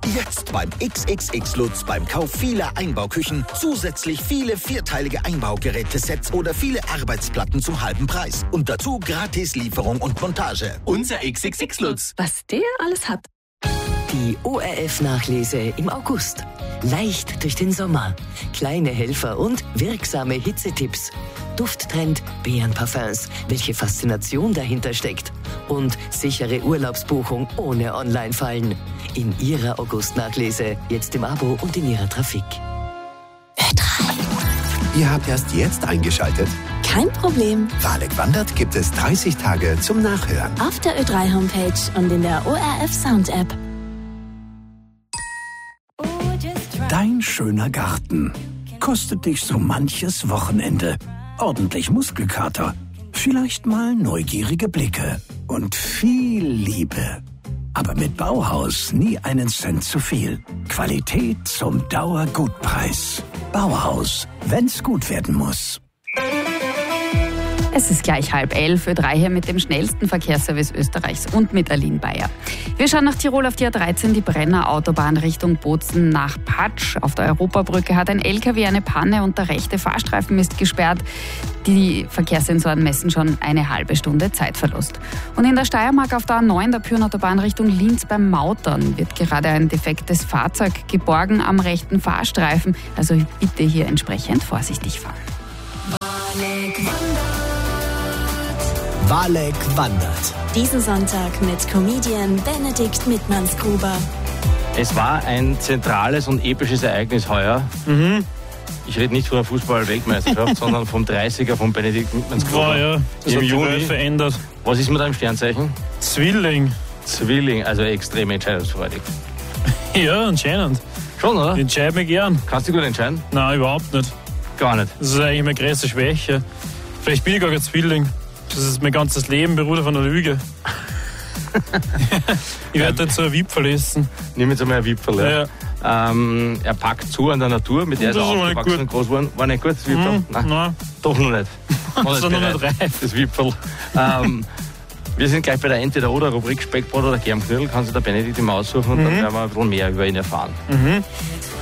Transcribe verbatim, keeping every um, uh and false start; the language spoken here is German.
Jetzt beim X X X Lutz beim Kauf vieler Einbauküchen zusätzlich viele vierteilige Einbaugerätesets oder viele Arbeitsplatten zum halben Preis. Und dazu gratis Lieferung und Montage. Unser X X X Lutz. Was der alles hat. Die O R F-Nachlese im August. Leicht durch den Sommer. Kleine Helfer und wirksame Hitzetipps. Dufttrend Beerenparfums. Welche Faszination dahinter steckt. Und sichere Urlaubsbuchung ohne Online-Fallen. In Ihrer August-Nachlese. Jetzt im Abo und in Ihrer Trafik. Ö drei. Ihr habt erst jetzt eingeschaltet? Kein Problem. Wahlek wandert gibt es dreißig Tage zum Nachhören. Auf der Ö drei Homepage und in der O R F Sound App. Dein schöner Garten kostet dich so manches Wochenende. Ordentlich Muskelkater, vielleicht mal neugierige Blicke und viel Liebe. Aber mit Bauhaus nie einen Cent zu viel. Qualität zum Dauergutpreis. Bauhaus, wenn's gut werden muss. Es ist gleich halb elf, Ö drei hier mit dem schnellsten Verkehrsservice Österreichs und mit Aline Bayer. Wir schauen nach Tirol auf die A dreizehn, die Brenner Autobahn Richtung Bozen nach Patsch. Auf der Europabrücke hat ein L K W eine Panne und der rechte Fahrstreifen ist gesperrt. Die Verkehrssensoren messen schon eine halbe Stunde Zeitverlust. Und in der Steiermark auf der A neun, der Pyhrnautobahn Richtung Linz beim Mautern, wird gerade ein defektes Fahrzeug geborgen am rechten Fahrstreifen. Also bitte hier entsprechend vorsichtig fahren. Wahlek wandert. Diesen Sonntag mit Comedian Benedikt Mittmannsgruber. Es war ein zentrales und episches Ereignis heuer. Mhm. Ich rede nicht von der Fußball-Weltmeisterschaft, sondern vom dreißiger von Benedikt Mittmannsgruber. Wow, ja. Das im hat die Juni. Welt verändert. Was ist mit deinem Sternzeichen? Zwilling. Zwilling, also extrem entscheidungsfreudig. Ja, anscheinend. Schon, oder? Ich entscheide mich gern. Kannst du gut entscheiden? Nein, überhaupt nicht. Gar nicht. Das ist eigentlich meine größte Schwäche. Vielleicht bin ich gar kein Zwilling. Das ist mein ganzes Leben beruht auf einer Lüge. Ich werde jetzt so ein Wipfel essen. Nimm jetzt einmal ein Wipfel. Ja. Ja. Ähm, er packt zu an der Natur, mit der ist er aufgewachsen und groß geworden. War nicht gut, das Wipfel? Mhm, nein. nein. Doch noch nicht. Das ist noch nicht reif. Das Wipfel. ähm, wir sind gleich bei der Entweder-Oder-Rubrik Speckbrot oder Germknödel. Kannst du der Benedikt immer aussuchen und mhm. dann werden wir ein bisschen mehr über ihn erfahren. Mhm.